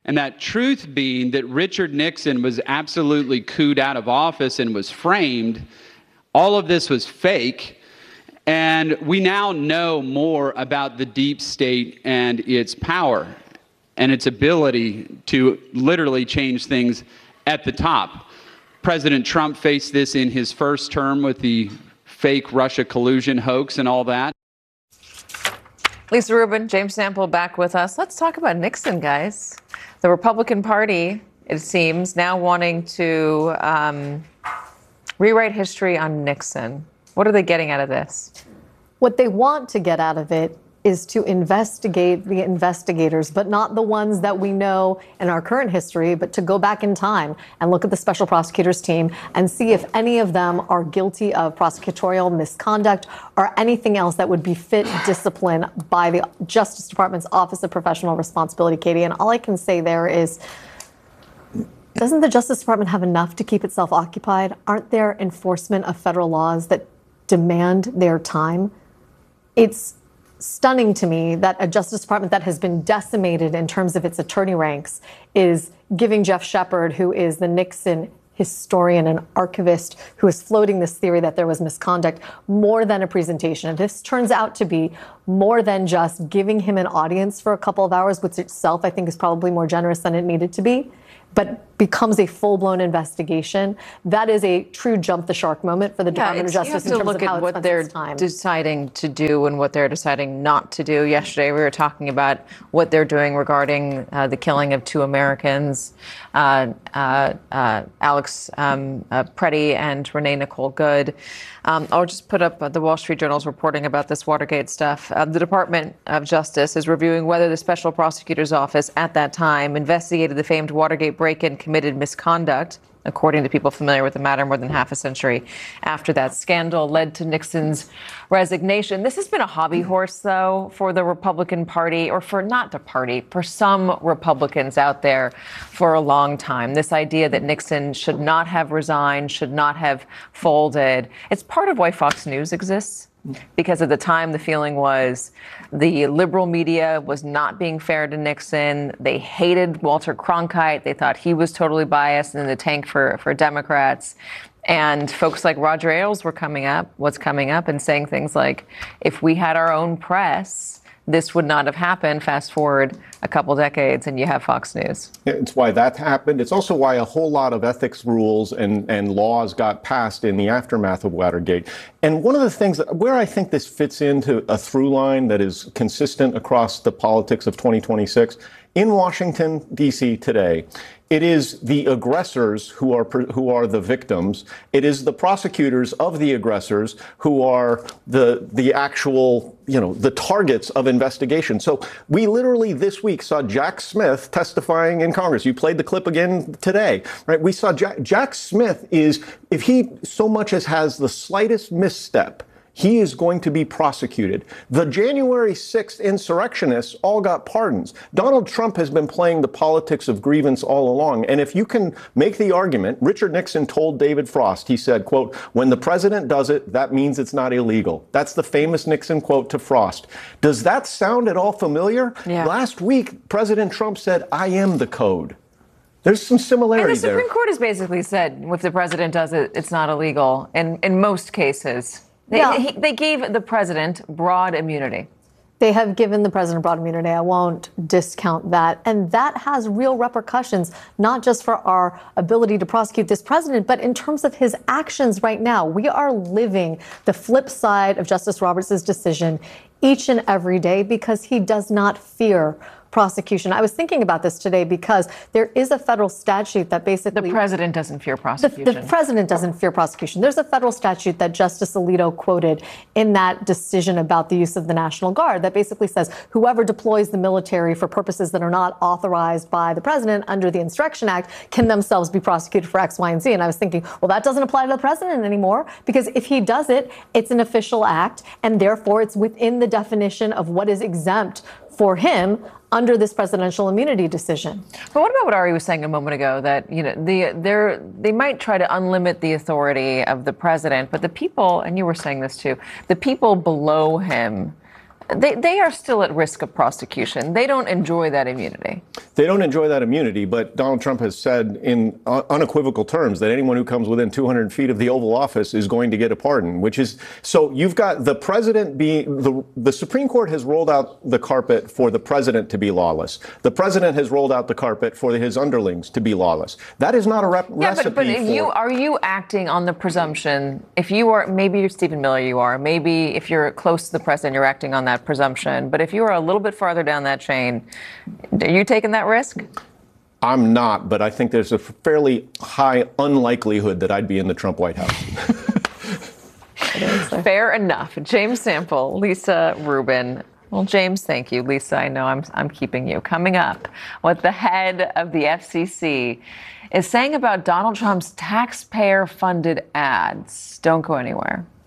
And that truth being that Richard Nixon was absolutely cooed out of office and was framed. All of this was fake. And we now know more about the deep state and its power and its ability to literally change things at the top. President Trump faced this in his first term with the fake Russia collusion hoax and all that. Lisa Rubin, James Sample back with us. Let's talk about Nixon, guys. The Republican Party, it seems, now wanting to rewrite history on Nixon. What are they getting out of this? What they want to get out of it is to investigate the investigators, but not the ones that we know in our current history, but to go back in time and look at the special prosecutors team and see if any of them are guilty of prosecutorial misconduct or anything else that would befit discipline by the Justice Department's Office of Professional Responsibility, Katie. And all I can say there is, doesn't the Justice Department have enough to keep itself occupied? Aren't there enforcement of federal laws that demand their time? It's stunning to me that a Justice Department that has been decimated in terms of its attorney ranks is giving Jeff Shepard, who is the Nixon historian and archivist who is floating this theory that there was misconduct, more than a presentation. And this turns out to be more than just giving him an audience for a couple of hours, which itself I think is probably more generous than it needed to be, but becomes a full-blown investigation. That is a true jump the shark moment for the Department of Justice in terms of how it spends its time. Deciding to do and what they're deciding not to do. Yesterday, we were talking about what they're doing regarding the killing of two Americans, Alex Preddy and Renee Nicole Good. I'll just put up the Wall Street Journal's reporting about this Watergate stuff. The Department of Justice is reviewing whether the special prosecutor's office at that time investigated the famed Watergate break-in, committed misconduct, according to people familiar with the matter, more than half a century after that scandal led to Nixon's resignation. This has been a hobby horse, though, for the Republican Party, or for not the party, for some Republicans out there for a long time. This idea that Nixon should not have resigned, should not have folded. It's part of why Fox News exists. Because at the time, the feeling was the liberal media was not being fair to Nixon. They hated Walter Cronkite. They thought he was totally biased and in the tank for Democrats. And folks like Roger Ailes were coming up and saying things like, if we had our own press, this would not have happened. Fast forward a couple decades and you have Fox News. It's why that happened. It's also why a whole lot of ethics rules and laws got passed in the aftermath of Watergate. And one of the things where I think this fits into a through line that is consistent across the politics of 2026, in Washington, D.C. today, it is the aggressors who are the victims. It is the prosecutors of the aggressors who are the actual, the targets of investigation. So we literally this week saw Jack Smith testifying in Congress. You played the clip again today, right? We saw Jack Smith if he so much as has the slightest misstep, he is going to be prosecuted. The January 6th insurrectionists all got pardons. Donald Trump has been playing the politics of grievance all along. And if you can make the argument, Richard Nixon told David Frost, he said, quote, when the president does it, that means it's not illegal. That's the famous Nixon quote to Frost. Does that sound at all familiar? Yeah. Last week, President Trump said, I am the code. There's some similarity there. And the Supreme Court has basically said, if the president does it, it's not illegal in most cases. They gave the president broad immunity. They have given the president broad immunity. I won't discount that. And that has real repercussions, not just for our ability to prosecute this president, but in terms of his actions right now. We are living the flip side of Justice Roberts' decision each and every day because he does not fear prosecution. I was thinking about this today because there is a federal statute that basically... The president doesn't fear prosecution. The president doesn't fear prosecution. There's a federal statute that Justice Alito quoted in that decision about the use of the National Guard that basically says whoever deploys the military for purposes that are not authorized by the president under the Insurrection Act can themselves be prosecuted for X, Y, and Z. And I was thinking, well, that doesn't apply to the president anymore because if he does it, it's an official act and therefore it's within the definition of what is exempt for him under this presidential immunity decision. But what about what Ari was saying a moment ago, that they might try to unlimit the authority of the president, but the people, and you were saying this too, the people below him They are still at risk of prosecution. They don't enjoy that immunity. They don't enjoy that immunity, but Donald Trump has said in unequivocal terms that anyone who comes within 200 feet of the Oval Office is going to get a pardon, which is, so you've got the president being, the Supreme Court has rolled out the carpet for the president to be lawless. The president has rolled out the carpet for his underlings to be lawless. That is not a recipe but are you acting on the presumption, if you are, maybe you're Stephen Miller, you are, maybe if you're close to the president, you're acting on that presumption, but if you are a little bit farther down that chain, are you taking that risk? I'm not, but I think there's a fairly high unlikelihood that I'd be in the Trump White House. Fair enough. James Sample, Lisa Rubin. Well, James, thank you. Lisa, I know I'm keeping you. Coming up, what the head of the FCC is saying about Donald Trump's taxpayer-funded ads. Don't go anywhere.